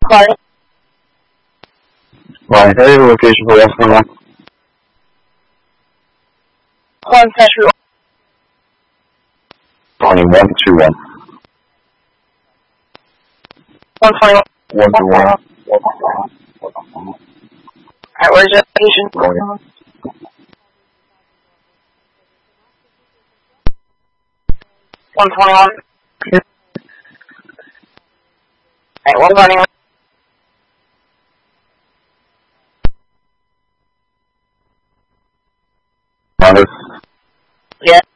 Calling. Right, hey, location for restaurant. 1 Central. 2121. 121. 121. Alright, where's your location? 121. Alright, 121. Honest. Yeah.